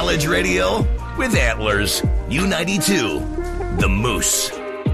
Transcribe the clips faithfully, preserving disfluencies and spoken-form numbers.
College Radio with Antlers, U ninety-two, The Moose.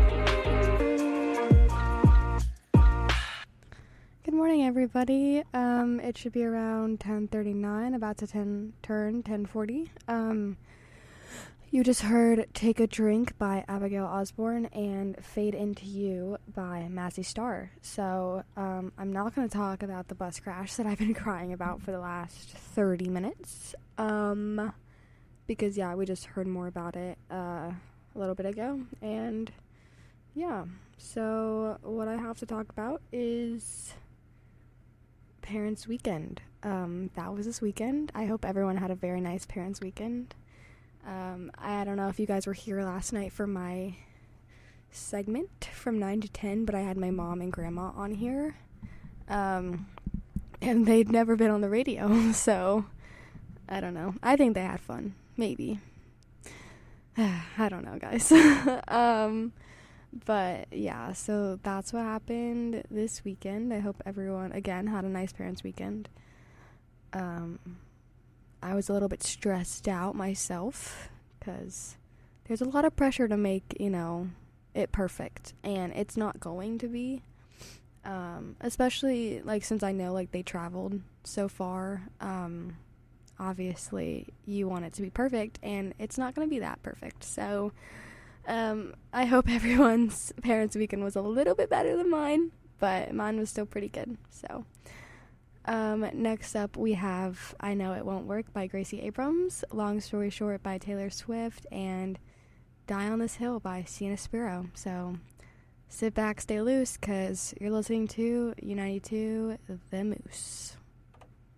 Good morning, everybody. Um, it should be around ten thirty-nine, about to ten, turn ten forty. Um, you just heard Take a Drink by Abigail Osborne and Fade Into You by Massey Star. So um, I'm not going to talk about the bus crash that I've been crying about for the last thirty minutes. Um, because, yeah, we just heard more about it uh, a little bit ago. And, yeah, so what I have to talk about is Parents' Weekend. Um, that was this weekend. I hope everyone had a very nice Parents' Weekend. Um, I don't know if you guys were here last night for my segment from nine to ten, but I had my mom and grandma on here. Um, and they'd never been on the radio, so I don't know. I think they had fun. Maybe. I don't know, guys. um, but yeah, so that's what happened this weekend. I hope everyone, again, had a nice Parents' Weekend. Um... I was a little bit stressed out myself because there's a lot of pressure to make, you know, it perfect, and it's not going to be, um, especially, like, since I know, like, they traveled so far. Um, obviously, you want it to be perfect, and it's not going to be that perfect, so um, I hope everyone's Parents' Weekend was a little bit better than mine, but mine was still pretty good, so... Um, next up, we have I Know It Won't Work by Gracie Abrams, Long Story Short by Taylor Swift, and Die on This Hill by Sienna Spiro. So sit back, stay loose, because you're listening to U ninety-two, The Moose.